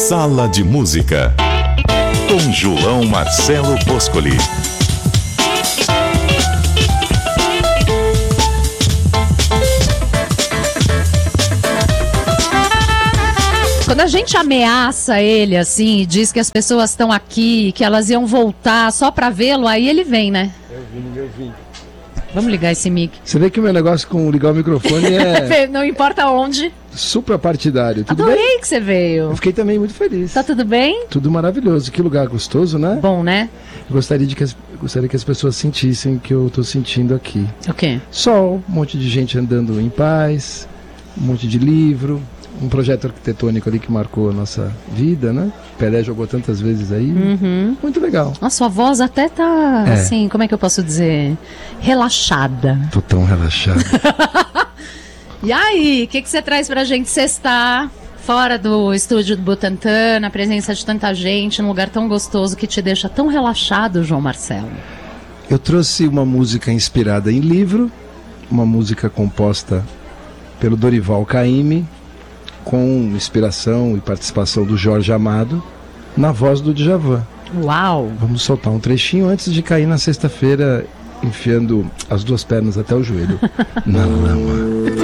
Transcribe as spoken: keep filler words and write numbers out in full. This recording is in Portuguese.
Sala de Música, com João Marcelo Boscoli. Quando a gente ameaça ele assim, diz que as pessoas estão aqui, que elas iam voltar só pra vê-lo, aí ele vem, né? Eu vim, eu vim. Vamos ligar esse mic. Você vê que o meu negócio com ligar o microfone é... Não importa onde. Suprapartidário. Tudo Adorei bem? Que você veio. Eu fiquei também muito feliz. Tá tudo bem? Tudo maravilhoso. Que lugar gostoso, né? Bom, né? Eu gostaria, de que as, gostaria que as pessoas sentissem o que eu tô sentindo aqui. O quê? Sol, um monte de gente andando em paz, um monte de livro, um projeto arquitetônico ali que marcou a nossa vida, né? Pelé jogou tantas vezes aí. Uhum. Muito legal. A sua voz até tá, É. assim, como é que eu posso dizer? Relaxada. Tô tão relaxado. E aí, o que, que você traz pra gente sextar, fora do estúdio do Butantã, na presença de tanta gente, num lugar tão gostoso que te deixa tão relaxado, João Marcelo? Eu trouxe uma música inspirada em livro, uma música composta pelo Dorival Caymmi, com inspiração e participação do Jorge Amado, na voz do Djavan. Uau! Vamos soltar um trechinho antes de cair na sexta-feira, enfiando as duas pernas até o joelho na lama.